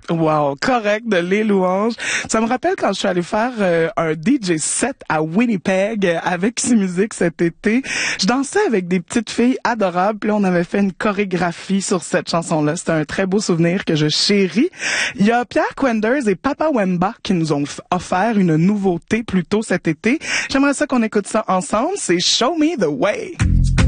Wow, correct de Les Louanges. Ça me rappelle quand je suis allée faire un DJ set à Winnipeg avec C-Music cet été. Je dansais avec des petites filles adorables, puis là on avait fait une chorégraphie sur cette chanson-là. C'était un très beau souvenir que je chéris. Il y a Pierre Quenders et Papa Wemba qui nous ont offert une nouveauté plus tôt cet été. J'aimerais ça qu'on écoute ça ensemble. C'est Show Me the Way.